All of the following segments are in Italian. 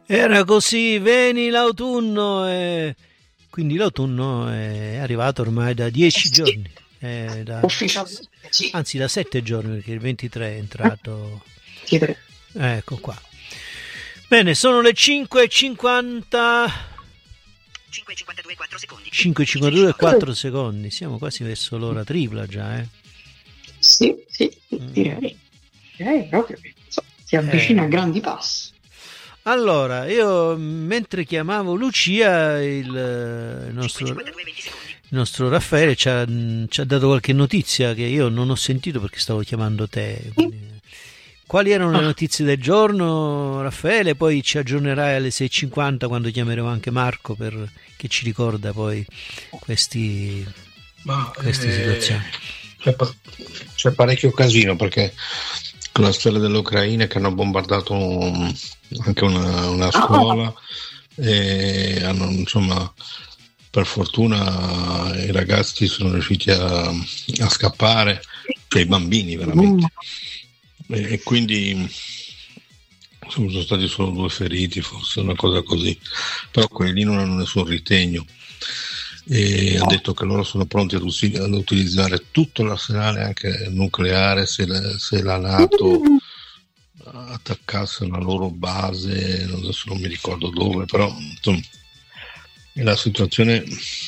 Era così, veni l'autunno e quindi l'autunno è arrivato ormai da 10 giorni, Ufficialmente sì. anzi da 7 giorni perché il 23 è entrato. Chiedere. Ecco qua. Bene, sono le 5:50. 5:52 4 secondi. 5:52 e 4 secondi. Siamo quasi verso l'ora tripla già, Sì, direi. Proprio che si avvicina a grandi passi. Allora, io mentre chiamavo Lucia, il nostro Raffaele ci ha dato qualche notizia che io non ho sentito perché stavo chiamando te. Quindi, quali erano le notizie del giorno, Raffaele? Poi ci aggiornerai alle 6:50 quando chiameremo anche Marco che ci ricorda poi queste situazioni. C'è parecchio casino perché con la storia dell'Ucraina che hanno bombardato anche una scuola e hanno, insomma, per fortuna i ragazzi sono riusciti a scappare, cioè i bambini veramente, e quindi sono stati solo 2 feriti, forse una cosa così, però quelli lì non hanno nessun ritegno e ha detto che loro sono pronti ad utilizzare tutto l'arsenale anche nucleare se la NATO attaccasse una loro base, adesso non mi ricordo dove, però insomma, la situazione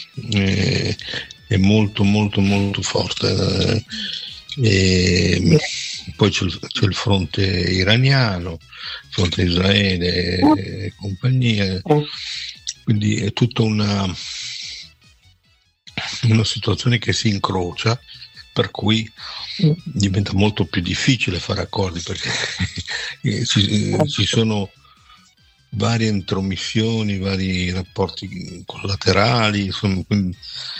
è molto molto molto forte, e poi c'è il fronte iraniano, il fronte Israele e compagnia, quindi è tutta una situazione che si incrocia, per cui diventa molto più difficile fare accordi perché ci sono varie intromissioni, vari rapporti collaterali, insomma, quindi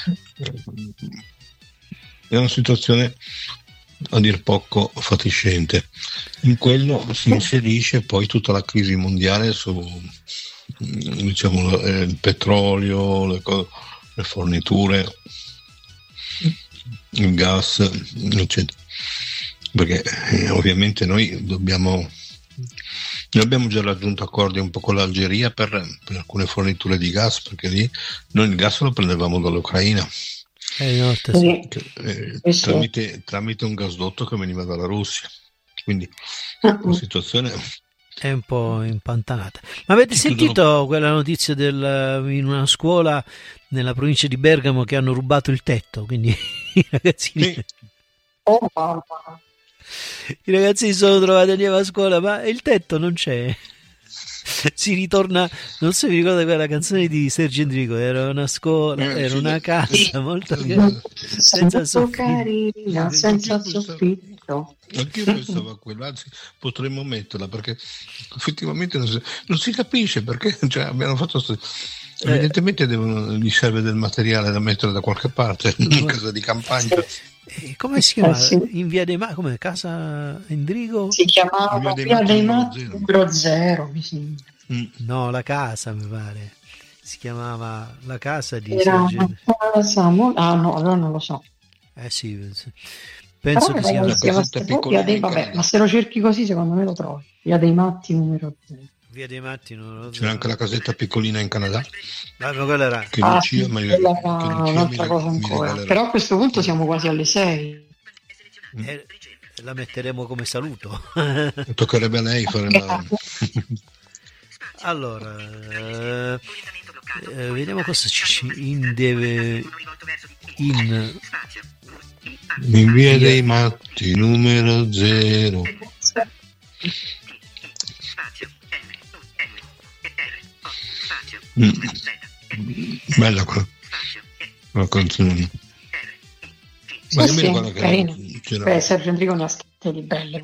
è una situazione a dir poco fatiscente. In quello si inserisce poi tutta la crisi mondiale su, diciamo, il petrolio, le forniture, il gas, eccetera, perché ovviamente noi abbiamo già raggiunto accordi un po' con l'Algeria per alcune forniture di gas, perché lì noi il gas lo prendevamo dall'Ucraina tramite un gasdotto che veniva dalla Russia, quindi la situazione è un po' impantanata. Ma avete sentito quella notizia in una scuola nella provincia di Bergamo che hanno rubato il tetto, quindi i ragazzini i ragazzi si sono trovati a scuola, ma il tetto non c'è. Si ritorna, non so se vi ricordate quella canzone di Sergio Endrico, era una scuola, era una casa molto senza soffitto. Senza soffitto. Anch'io pensavo a quello, anzi potremmo metterla perché effettivamente non si capisce perché, cioè, abbiamo fatto evidentemente gli serve del materiale da mettere da qualche parte in casa di campagna. Come si chiama? In via dei Matti, come casa Endrigo? Si chiamava via dei Matti numero 0, mi sembra. No, la casa mi pare. Si chiamava la casa di Era Sergio. no, allora non lo so. Sì, penso che sia via dei, vabbè, ma se lo cerchi così secondo me lo trovi. Via dei Matti numero 0. Via dei Matti numero 0. C'era anche la casetta piccolina in Canada. Ma quella era che Lucia, un'altra cosa ancora. Però a questo punto siamo quasi alle 6. La metteremo come saluto. Toccherebbe a lei fare la... Allora, vediamo cosa ci in via dei Matti numero 0. Bella la canzone. Ma io mi ricordo che c'era... Sergio Endrico ne ha scritte di belle.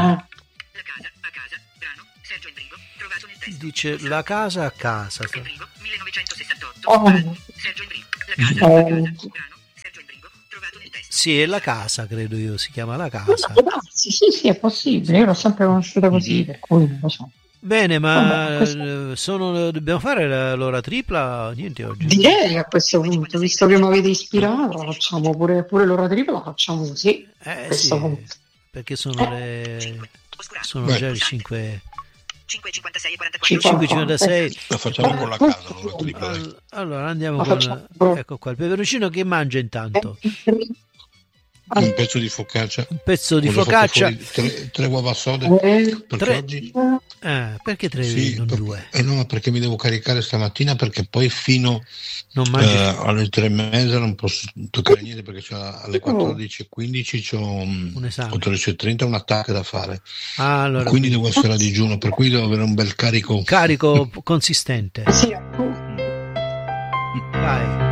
Dice la casa a casa. Endrigo 1968. Sergio Endrigo, la casa. Sergio Endrigo, trovato nel testo. Sì, è la casa, credo io, si chiama la casa. Sì, è possibile, io l'ho sempre conosciuta così, per cui non lo so. Bene, ma dobbiamo fare l'ora tripla? Niente oggi. Direi a questo punto, visto che mi avete ispirato, facciamo pure l'ora tripla, facciamo così. Sì, perché sono già le 5. 5,56 e 44. 5,56. La facciamo con la casa, non la tripla. Allora andiamo con, ecco qua, il peperoncino che mangia intanto. Un pezzo di focaccia. Un pezzo di Ho focaccia. fatto fuori tre uova sode perché Tre. oggi Perché 3 sì, non 2? no, perché mi devo caricare stamattina, perché poi fino Non mangi. alle 3:30 non posso toccare niente, perché alle 14:15 c'ho Un esame. 14:30 un attacco da fare. Allora, Quindi devo essere a digiuno, per cui devo avere un bel carico. Carico consistente. Sì, Vai.